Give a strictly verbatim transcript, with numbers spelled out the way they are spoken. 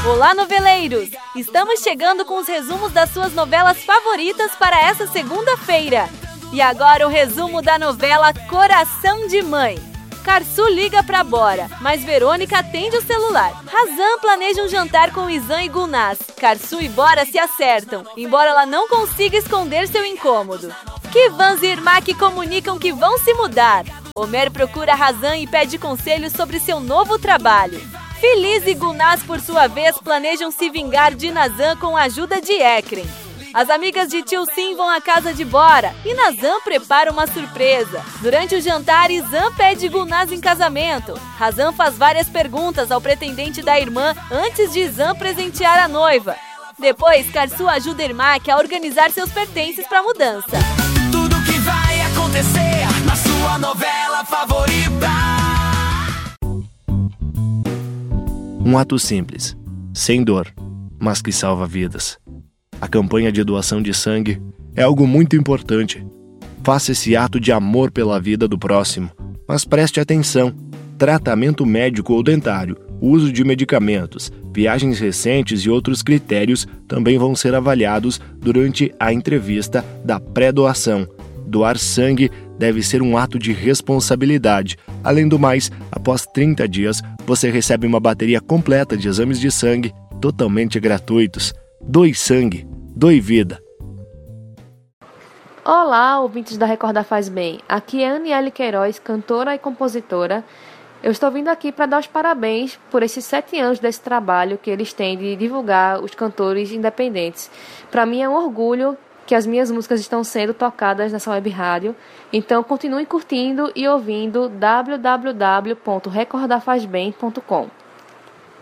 Olá, noveleiros! Estamos chegando com os resumos das suas novelas favoritas para essa segunda-feira. E agora o resumo da novela Coração de Mãe. Carçu liga pra Bora, mas Verônica atende o celular. Razan planeja um jantar com Izan e Gulnaz. Carçu e Bora se acertam, embora ela não consiga esconder seu incômodo. Kivans e Irmak comunicam que vão se mudar. Homer procura Razan e pede conselhos sobre seu novo trabalho. Feliz e Gulnaz, por sua vez, planejam se vingar de Nazan com a ajuda de Ekren. As amigas de Tio Sim vão à casa de Bora e Nazan prepara uma surpresa. Durante o jantar, Izan pede Gulnaz em casamento. Razan faz várias perguntas ao pretendente da irmã antes de Izan presentear a noiva. Depois, Carçu ajuda Irmak a organizar seus pertences para a mudança. Tudo que vai acontecer na sua novela favorita. Um ato simples, sem dor, mas que salva vidas. A campanha de doação de sangue é algo muito importante. Faça esse ato de amor pela vida do próximo, mas preste atenção. Tratamento médico ou dentário, uso de medicamentos, viagens recentes e outros critérios também vão ser avaliados durante a entrevista da pré-doação. Doar sangue deve ser um ato de responsabilidade. Além do mais, após trinta dias, você recebe uma bateria completa de exames de sangue totalmente gratuitos. Doe sangue, doe vida. Olá, ouvintes da Record Faz Bem. Aqui é Aniele Queiroz, cantora e compositora. Eu estou vindo aqui para dar os parabéns por esses sete anos desse trabalho que eles têm de divulgar os cantores independentes. Para mim é um orgulho que as minhas músicas estão sendo tocadas nessa web rádio. Então continue curtindo e ouvindo w w w ponto record faz bem ponto com.